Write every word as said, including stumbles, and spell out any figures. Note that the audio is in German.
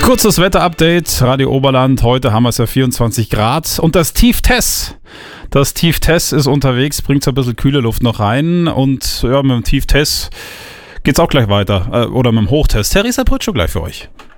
Kurzes Wetterupdate, Radio Oberland. Heute haben wir es ja vierundzwanzig Grad. Und das Tief Tess. Das Tief Tess ist unterwegs, bringt so ein bisschen kühle Luft noch rein. Und ja, mit dem Tief Tess geht's auch gleich weiter. Äh, oder mit dem Hochtest. Theresa Brütsch gleich für euch.